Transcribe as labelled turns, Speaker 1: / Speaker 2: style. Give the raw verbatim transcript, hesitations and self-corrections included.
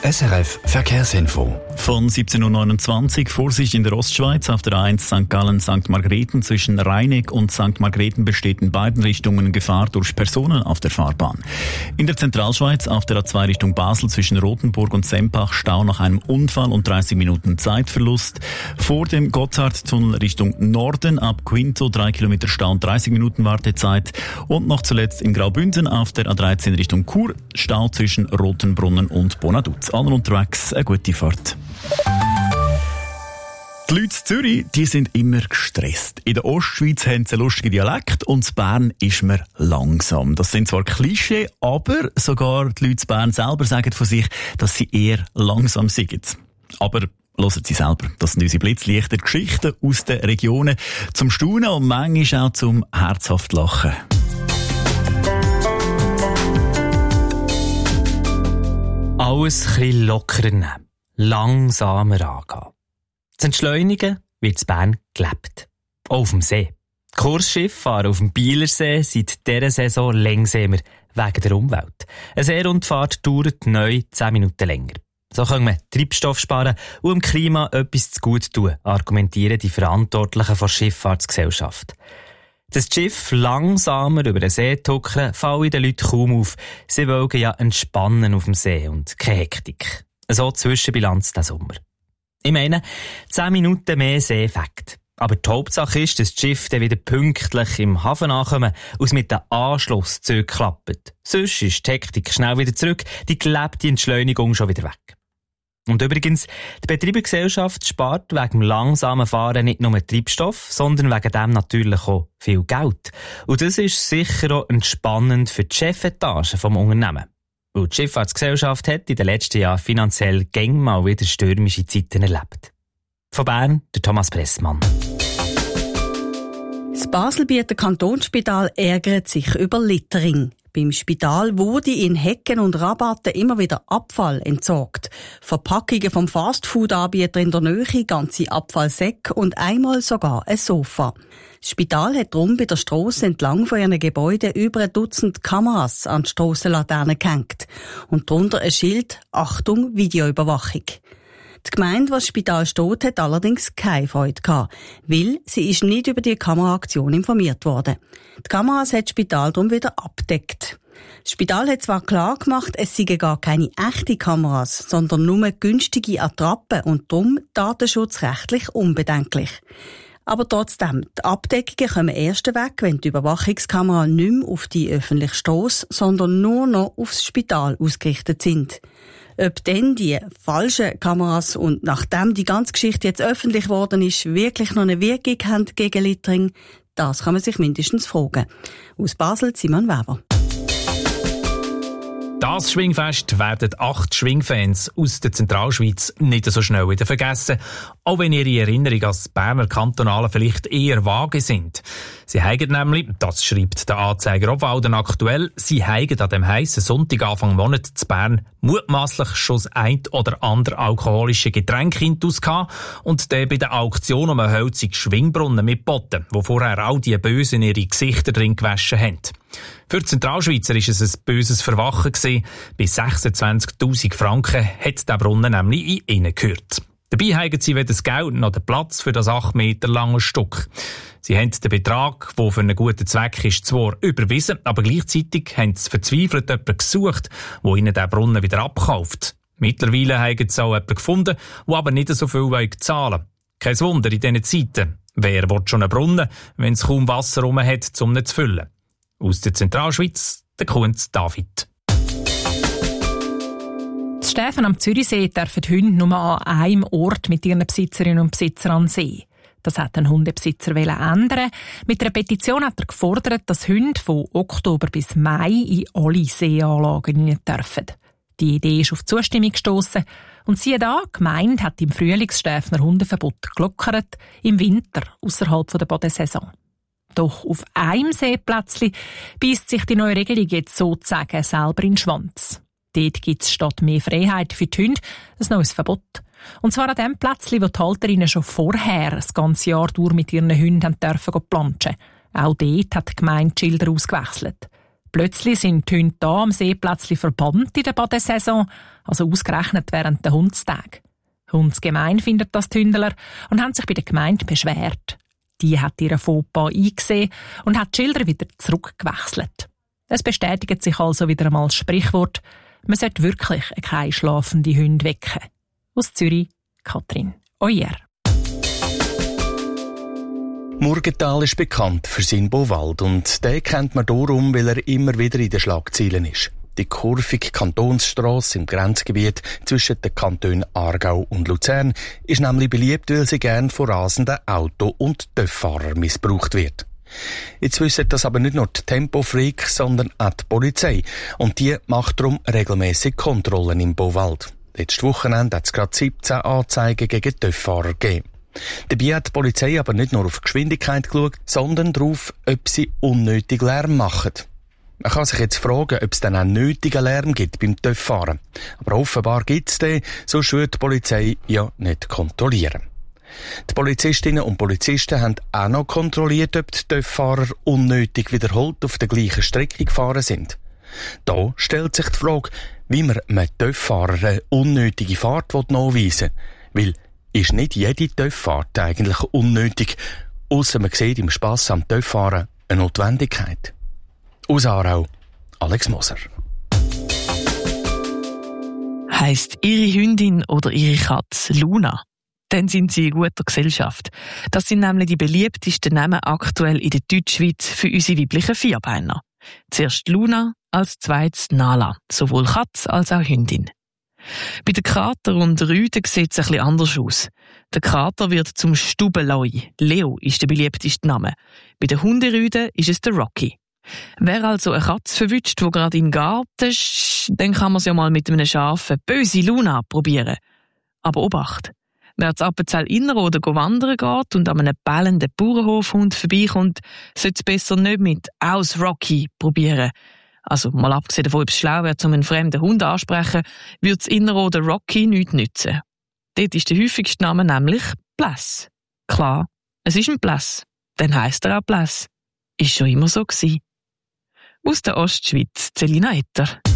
Speaker 1: S R F Verkehrsinfo.
Speaker 2: Von siebzehn Uhr neunundzwanzig Vorsicht in der Ostschweiz auf der A eins Sankt Gallen Sankt Margrethen. Zwischen Rheineck und Sankt Margrethen besteht in beiden Richtungen Gefahr durch Personen auf der Fahrbahn. In der Zentralschweiz auf der A zwei Richtung Basel zwischen Rothenburg und Sempach Stau nach einem Unfall und dreißig Minuten Zeitverlust. Vor dem Gotthardtunnel Richtung Norden ab Quinto drei Kilometer Stau und dreißig Minuten Wartezeit. Und noch zuletzt in Graubünden auf der A dreizehn Richtung Chur Stau zwischen Rotenbrunnen und Bonaduz. Allen unterwegs eine gute Fahrt. Die Leute in Zürich, die sind immer gestresst. In der Ostschweiz haben sie einen lustigen Dialekt und in Bern ist man langsam. Das sind zwar Klischee, aber sogar die Leute in Bern selber sagen von sich, dass sie eher langsam sind. Aber hören Sie selber. Das sind unsere blitzlichten Geschichten aus den Regionen zum Staunen und manchmal auch zum herzhaft Lachen.
Speaker 3: Alles ein bisschen lockerer nehmen, langsamer angehen. Zu entschleunigen wird in Bern gelebt. Auch auf dem See. Kursschifffahrer auf dem Bielersee seit dieser Saison langsamer wegen der Umwelt. Eine Seerundfahrt dauert neu zehn Minuten länger. So können wir Treibstoff sparen und dem Klima etwas zu gut tun, argumentieren die Verantwortlichen der Schifffahrtsgesellschaft. Dass das Schiff langsamer über den See tuckern, fallen den Leuten kaum auf. Sie wollen ja entspannen auf dem See und keine Hektik. So Zwischenbilanz diesen Sommer. Ich meine, zehn Minuten mehr Seeeffekt. Aber die Hauptsache ist, dass das Schiff dann wieder pünktlich im Hafen ankommen und es mit den Anschlusszügen klappt. Sonst ist die Hektik schnell wieder zurück, die gelebte Entschleunigung schon wieder weg. Und übrigens, die Betreibergesellschaft spart wegen dem langsamen Fahren nicht nur Treibstoff, sondern wegen dem natürlich auch viel Geld. Und das ist sicher auch entspannend für die Chefetage vom Unternehmen. Und die Schifffahrtsgesellschaft hat in den letzten Jahren finanziell gäng mal wieder stürmische Zeiten erlebt. Von Bern, der Thomas Pressmann.
Speaker 4: Das Baselbieter Kantonsspital ärgert sich über Littering. Beim Spital wurde in Hecken und Rabatten immer wieder Abfall entsorgt. Verpackungen vom Fastfood-Anbieter in der Nähe, ganze Abfallsäcke und einmal sogar ein Sofa. Das Spital hat darum bei der Strasse entlang von ihren Gebäuden über ein Dutzend Kameras an die Strassenlaternen gehängt. Und darunter ein Schild «Achtung, Videoüberwachung». Die Gemeinde, wo das Spital steht, hat allerdings keine Freude gehabt, weil sie ist nicht über die Kameraaktion informiert worden. Die Kameras hat das Spital darum wieder abgedeckt. Das Spital hat zwar klar gemacht, es seien gar keine echten Kameras, sondern nur günstige Attrappen und darum datenschutzrechtlich unbedenklich. Aber trotzdem, die Abdeckungen kommen erst weg, wenn die Überwachungskameras nicht mehr auf die öffentliche Strasse, sondern nur noch aufs Spital ausgerichtet sind. Ob denn die falschen Kameras und nachdem die ganze Geschichte jetzt öffentlich geworden ist, wirklich noch eine Wirkung haben gegen Littering, das kann man sich mindestens fragen. Aus Basel, Simon Weber.
Speaker 5: Das Schwingfest werden acht Schwingfans aus der Zentralschweiz nicht so schnell wieder vergessen, auch wenn ihre Erinnerungen an das Berner Kantonale vielleicht eher vage sind. Sie haben nämlich, das schreibt der Anzeiger Obwalden aktuell, sie haben an dem heissen Sonntag Anfang Monat zu Bern mutmaßlich schon das ein oder andere alkoholische Getränk intus gehabt und dann bei der Auktion um einen hölzigen Schwingbrunnen mitgeboten, wo vorher all die Bösen ihre Gesichter drin gewaschen haben. Für die Zentralschweizer war es ein böses Verwachen gewesen. Bei sechsundzwanzigtausend Franken hat der Brunnen nämlich in ihnen gehört. Dabei haben sie weder das Geld noch den Platz für das acht Meter lange Stück. Sie haben den Betrag, der für einen guten Zweck ist, zwar überwiesen, aber gleichzeitig haben sie verzweifelt jemanden gesucht, der ihnen den Brunnen wieder abkauft. Mittlerweile haben sie auch jemanden gefunden, der aber nicht so viel zahlen will. Kein Wunder in diesen Zeiten. Wer will schon einen Brunnen, wenn es kaum Wasser rum hat, um ihn zu füllen? Aus der Zentralschweiz, der Kunz David.
Speaker 6: In Stephan am Zürichsee dürfen die Hunde nur an einem Ort mit ihren Besitzerinnen und Besitzern an den See. Das hat ein Hundebesitzer ändern. Mit einer Petition hat er gefordert, dass Hunde von Oktober bis Mai in alle Seeanlagen rein dürfen. Die Idee ist auf Zustimmung gestossen. Und siehe da, die Gemeinde hat im Frühlingsstäfner Hundeverbot gelockert, im Winter ausserhalb der Badesaison. Doch auf einem Seeplätzchen beisst sich die neue Regelung jetzt sozusagen selber in den Schwanz. Dort gibt es statt mehr Freiheit für die Hunde ein neues Verbot. Und zwar an dem Plätzchen, wo die Halterinnen schon vorher das ganze Jahr durch mit ihren Hunden dürfen planschen. Auch dort hat die Gemeinde die Schilder ausgewechselt. Plötzlich sind die Hunde hier am Seeplätzchen verbannt in der Badesaison, also ausgerechnet während der Hundstag. Hundsgemein findet das die Hündler und haben sich bei der Gemeinde beschwert. Die hat ihren Fauxpas eingesehen und hat die Schilder wieder zurückgewechselt. Es bestätigt sich also wieder einmal das Sprichwort, man sollte wirklich keine schlafende Hunde wecken. Aus Zürich, Katrin Euer.
Speaker 7: Murgenthal ist bekannt für seinen Bauwald und den kennt man darum, weil er immer wieder in den Schlagzeilen ist. Die kurvige Kantonsstrasse im Grenzgebiet zwischen den Kantonen Aargau und Luzern ist nämlich beliebt, weil sie gern von rasenden Auto- und Töffahrern missbraucht wird. Jetzt wissen das aber nicht nur die Tempofreaks, sondern auch die Polizei. Und die macht darum regelmäßig Kontrollen im Bauwald. Letztes Wochenende hat es gerade siebzehn Anzeigen gegen Töfffahrer gegeben. Dabei hat die Polizei aber nicht nur auf die Geschwindigkeit geschaut, sondern darauf, ob sie unnötig Lärm machen. Man kann sich jetzt fragen, ob es dann auch nötigen Lärm gibt beim Töfffahren. Aber offenbar gibt es den, sonst würde die Polizei ja nicht kontrollieren. Die Polizistinnen und Polizisten haben auch noch kontrolliert, ob die Töfffahrer unnötig wiederholt auf der gleichen Strecke gefahren sind. Da stellt sich die Frage, wie man einem Töfffahrer eine unnötige Fahrt nachweisen will. Weil ist nicht jede Töfffahrt eigentlich unnötig, ausser man sieht im Spass am Töfffahren eine Notwendigkeit. Aus Aarau, Alex Moser.
Speaker 8: Heisst Ihre Hündin oder Ihre Katze Luna? Dann sind Sie in guter Gesellschaft. Das sind nämlich die beliebtesten Namen aktuell in der Deutschschweiz für unsere weiblichen Vierbeiner. Zuerst Luna, als zweites Nala, sowohl Katze als auch Hündin. Bei den Kater und Rüden sieht es ein bisschen anders aus. Der Kater wird zum Stubeloi. Leo ist der beliebteste Name. Bei den Hunderüden ist es der Rocky. Wer also eine Katze verwünscht, die gerade in den Garten ist, dann kann man es ja mal mit einem scharfen, böse Luna probieren. Aber Obacht! Wer zu Appenzell Innerrhoden wandern geht und an einem bellenden Bauernhofhund vorbeikommt, sollte es besser nicht mit «Aus Rocky» probieren. Also, mal abgesehen davon, ob es schlau wäre, um einen fremden Hund ansprechen, würde es Innerrhoden Rocky nichts nützen. Dort ist der häufigste Name nämlich Bläss. Klar, es ist ein Bläss. Dann heisst er auch Bläss. Ist schon immer so gewesen. Aus der Ostschweiz, Celina Etter.